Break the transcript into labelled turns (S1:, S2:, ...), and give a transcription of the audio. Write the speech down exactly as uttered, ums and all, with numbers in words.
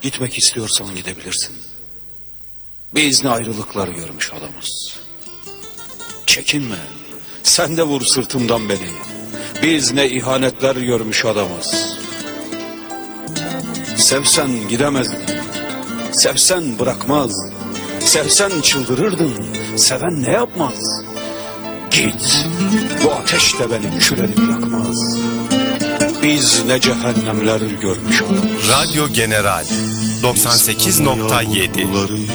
S1: Gitmek istiyorsan gidebilirsin. Biz ne ayrılıklar görmüş adamız. Çekinme, sen de vur sırtımdan beni. Biz ne ihanetler görmüş adamız. Sevsen gidemezdin, sevsen bırakmaz. Sevsen çıldırırdın, seven ne yapmaz? Git, bu ateş de beni kül edip yakmaz. Biz ne cehennemler görmüş adamız.
S2: Radyo General doksan sekiz nokta yedi